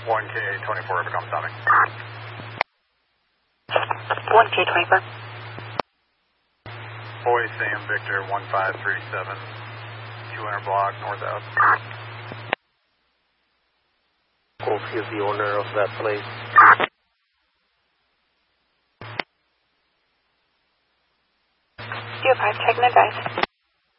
1K24, become Tommy. 1K24. Boy Sam Victor 1537, 200 block north out. Kofi is the owner of that place. 05, check and advise.